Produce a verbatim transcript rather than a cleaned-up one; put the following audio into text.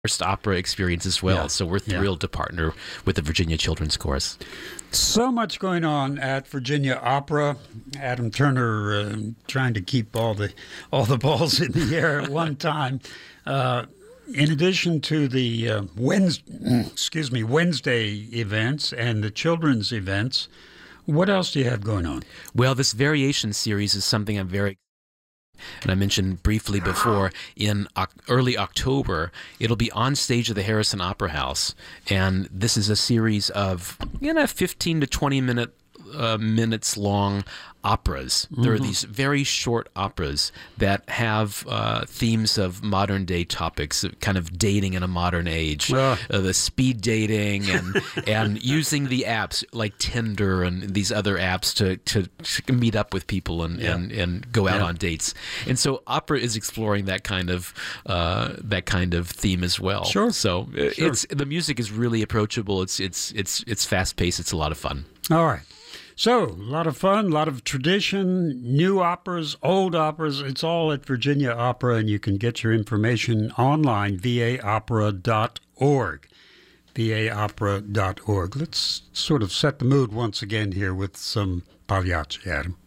first opera experience as well. Yeah. So we're Yeah. thrilled to partner with the Virginia Children's Chorus. So much going on at Virginia Opera. Adam Turner uh, trying to keep all the all the balls in the air at one time. Uh, in addition to the uh, Wednesday, excuse me, Wednesday events and the children's events, what else do you have going on? Well, this variation series is something I'm very and I mentioned briefly before, in o- early October, it'll be on stage at the Harrison Opera House. And this is a series of, you know, fifteen to twenty minute uh, minutes long operas. Mm-hmm. There are these very short operas that have uh, themes of modern day topics, kind of dating in a modern age, uh. Uh, the speed dating and and using the apps like Tinder and these other apps to, to, to meet up with people and, yeah. and, and go out yeah. on dates. And so opera is exploring that kind of uh, that kind of theme as well. Sure. So uh, sure. it's the music is really approachable. It's it's it's it's fast paced. It's a lot of fun. All right. So, a lot of fun, a lot of tradition, new operas, old operas. It's all at Virginia Opera, and you can get your information online, v a opera dot org. v a opera dot org. Let's sort of set the mood once again here with some Pagliacci, Adam.